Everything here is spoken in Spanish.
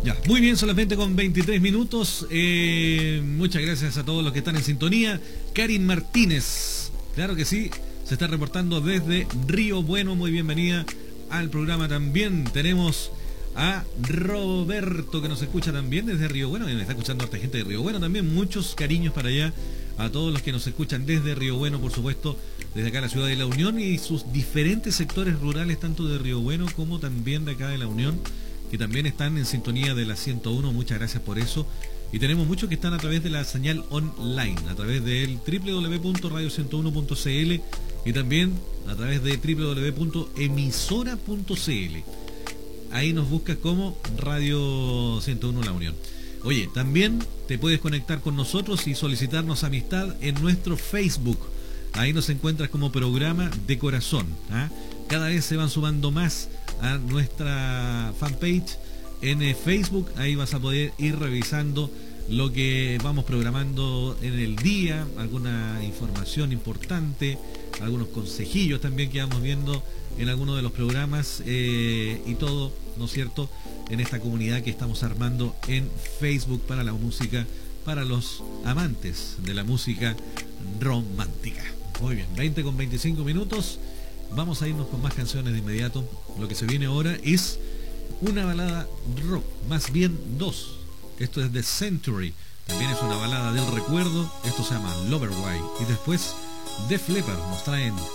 Ya, muy bien, son las 20 con 23 minutos. Muchas gracias a todos los que están en sintonía. Karin Martínez, claro que sí, se está reportando desde Río Bueno. Muy bienvenida al programa también. Tenemos a Roberto que nos escucha también desde Río Bueno. Me está escuchando harta gente de Río Bueno también. Muchos cariños para allá. A todos los que nos escuchan desde Río Bueno, por supuesto, desde acá la ciudad de La Unión y sus diferentes sectores rurales, tanto de Río Bueno como también de acá de La Unión, que también están en sintonía de la 101. Muchas gracias por eso. Y tenemos muchos que están a través de la señal online, a través del www.radio101.cl y también a través de www.emisora.cl. Ahí nos buscas como Radio 101 La Unión. Oye, también te puedes conectar con nosotros y solicitarnos amistad en nuestro Facebook. Ahí nos encuentras como Programa de Corazón. Cada vez se van sumando más a nuestra fanpage en Facebook. Ahí vas a poder ir revisando lo que vamos programando en el día, alguna información importante, algunos consejillos también que vamos viendo en algunos de los programas y todo, ¿no es cierto?, en esta comunidad que estamos armando en Facebook para la música, para los amantes de la música romántica. Muy bien, 20 con 25 minutos. Vamos a irnos con más canciones de inmediato. Lo que se viene ahora es una balada rock, más bien dos. Esto es The Century, también es una balada del recuerdo. Esto se llama Loverboy. Y después Def Leppard nos traen